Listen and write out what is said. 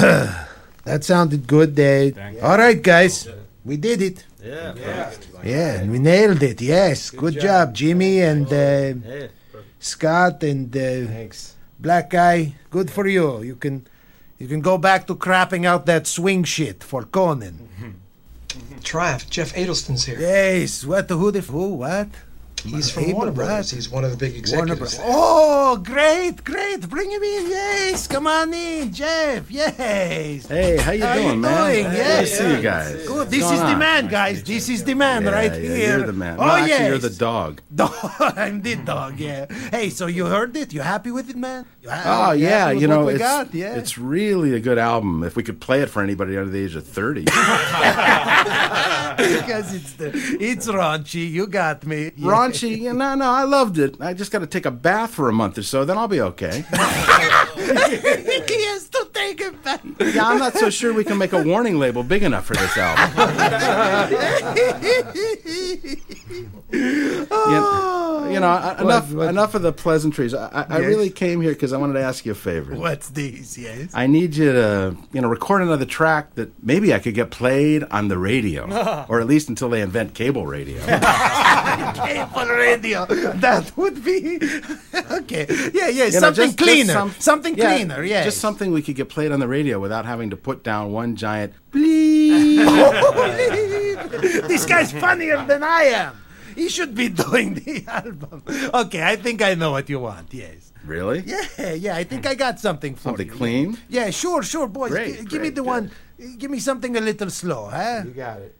That sounded good, Dave. All right, guys. We did it. Yeah, we nailed it. Yes. Good job, Jimmy and Scott and Thanks. Black Guy. Good for you. You can go back to crapping out that swing shit for Conan. Trav, Jeff Adelston's here. Yes. What? Who? What? He's from Warner Brothers. He's one of the big executives. Oh, great. Bring him in. Yes. Come on in, Jeff. Yes. Hey, how you doing, man? Doing? Good Yes. to see you guys. Good. This is the man, guys. This is the man right here. You're the man. Oh, No, actually, yes. you're the dog. I'm the dog, yeah. Hey, so you heard it? You happy with it, man? Oh, yeah. You know, Yeah. it's really a good album. If we could play it for anybody under the age of 30. Because it's raunchy. You got me. Yeah. Raunchy? No, I loved it. I just got to take a bath for a month or so, then I'll be okay. He has to take it back. Yeah, I'm not so sure we can make a warning label big enough for this album. Enough of the pleasantries. I Yes. really came here because I wanted to ask you a favor. What's this, yes? I need you to, record another track that maybe I could get played on the radio, or at least until they invent cable radio. Cable radio. That would be... Okay. Yeah, something just cleaner. Something cleaner, yeah. Just something we could get played on the radio without having to put down one giant bleep. This guy's funnier than I am. He should be doing the album. Okay, I think I know what you want, yes. Really? Yeah, I think I got something for Something you. clean? Yeah, sure, boys. Great, Give me the good. one. Give me something a little slow, huh? You got it.